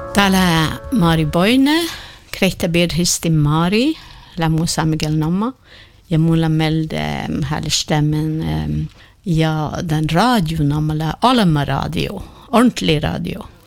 Täällä Mari Boine, Krehtä Birhisti Mari, Lamusa Miguel Namma, ja mulla meldde härstämmen ja den radio namala Alma radio, ordentlig radio.